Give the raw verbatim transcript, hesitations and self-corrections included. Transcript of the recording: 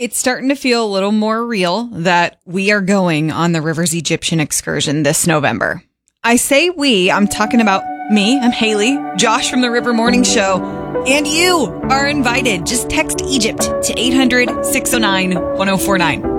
It's starting to feel a little more real that we are going on the Rivers Egyptian excursion this November. I say we, I'm talking about me, I'm Haley, Josh from the River Morning Show, and you are invited. Just text Egypt to eight hundred, six oh nine, one oh four nine.